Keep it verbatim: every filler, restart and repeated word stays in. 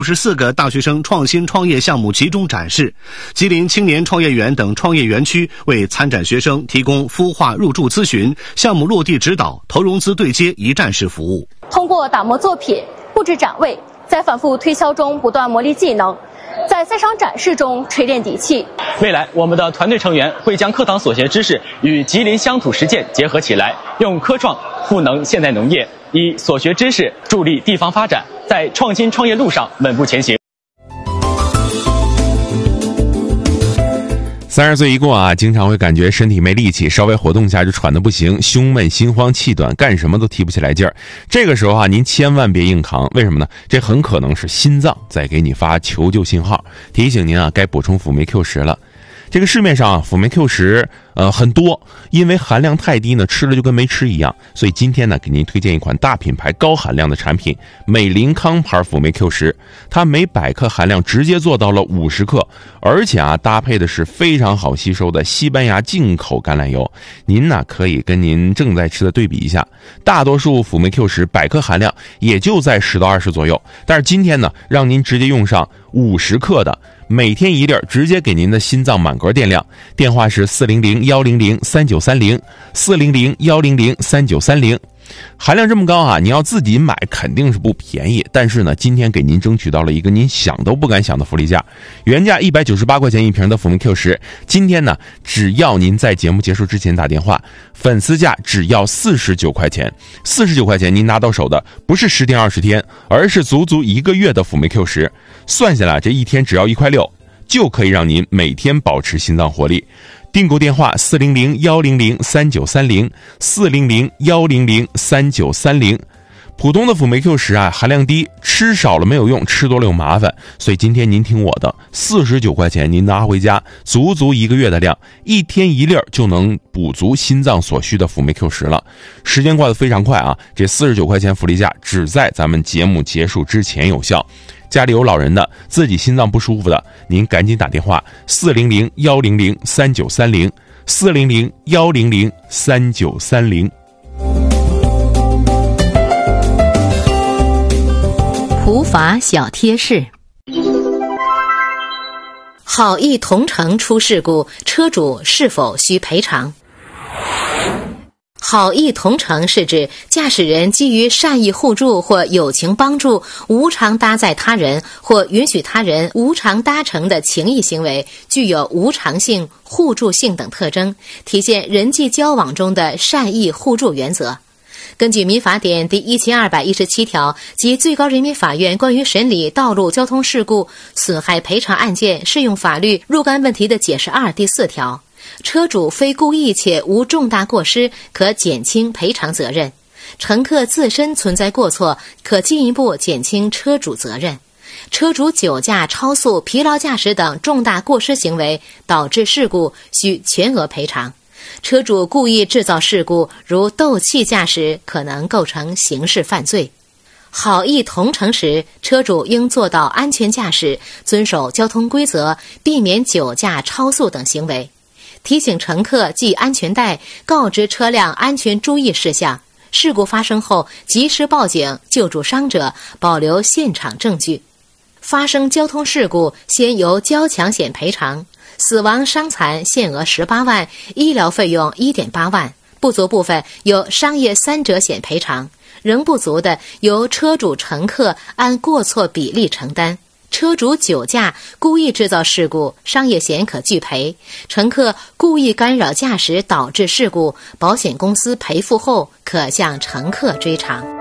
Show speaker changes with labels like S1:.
S1: 五十四个大学生创新创业项目集中展示，吉林青年创业园等创业园区为参展学生提供孵化入驻咨询、项目落地指导、投融资对接一站式服务。
S2: 通过打磨作品、布置展位，在反复推销中不断磨砺技能，在赛场展示中锤炼底气。
S3: 未来，我们的团队成员会将课堂所学知识与吉林乡土实践结合起来，用科创赋能现代农业，以所学知识助力地方发展，在创新创业路上稳步前行。
S4: 三十岁一过啊，经常会感觉身体没力气，稍微活动一下就喘得不行，胸闷、心慌、气短，干什么都提不起来劲儿。这个时候啊，您千万别硬扛，为什么呢？这很可能是心脏在给你发求救信号，提醒您啊，该补充辅酶 Q 十了。这个市面上啊，辅酶 Q 十呃很多，因为含量太低呢，吃了就跟没吃一样。所以今天呢，给您推荐一款大品牌高含量的产品——美林康牌辅酶 Q 十，它每百克含量直接做到了五十克，而且啊，搭配的是非常好吸收的西班牙进口橄榄油。您呢，可以跟您正在吃的对比一下，大多数辅酶 Q 十百克含量也就在十到二十左右，但是今天呢，让您直接用上五十克的。每天一粒，直接给您的心脏满格电量。电话是四零零幺零零三九三零，四零零幺零零三九三零。含量这么高啊，你要自己买肯定是不便宜，但是呢，今天给您争取到了一个您想都不敢想的福利价，原价一百九十八块钱一瓶的辅酶 Q 十，今天呢，只要您在节目结束之前打电话，粉丝价只要四十九块钱，四十九块钱您拿到手的不是十天二十天，而是足足一个月的辅酶 Q 十，算下来这一天只要一块六，就可以让您每天保持心脏活力。订购电话四零零幺零零三九三零，四零零幺零零三九三零。普通的辅酶 Q 十啊，含量低，吃少了没有用，吃多了又麻烦，所以今天您听我的，四十九块钱您拿回家，足足一个月的量，一天一粒就能补足心脏所需的辅酶 Q 十了。时间过得非常快啊，这四十九块钱福利价只在咱们节目结束之前有效。家里有老人的，自己心脏不舒服的，您赶紧打电话四零零幺零零三九三零，四零零幺零零三九三零。
S5: 普法小贴士：好意同乘出事故，车主是否需赔偿？好意同乘是指驾驶人基于善意互助或友情帮助，无偿搭载他人或允许他人无偿搭乘的情谊行为，具有无偿性、互助性等特征，体现人际交往中的善意互助原则。根据民法典第一千二百一十七条及最高人民法院关于审理道路交通事故损害赔偿案件适用法律若干问题的解释二第四条，车主非故意且无重大过失，可减轻赔偿责任；乘客自身存在过错，可进一步减轻车主责任。车主酒驾、超速、疲劳驾驶等重大过失行为导致事故，需全额赔偿。车主故意制造事故，如斗气驾驶，可能构成刑事犯罪。好意同乘时，车主应做到安全驾驶，遵守交通规则，避免酒驾、超速等行为。提醒乘客系安全带，告知车辆安全注意事项。事故发生后，及时报警，救助伤者，保留现场证据。发生交通事故，先由交强险赔偿。死亡伤残限额十八万，医疗费用 一点八万，不足部分由商业三者险赔偿，仍不足的由车主乘客按过错比例承担。车主酒驾、故意制造事故，商业险可拒赔；乘客故意干扰驾驶导致事故，保险公司赔付后可向乘客追偿。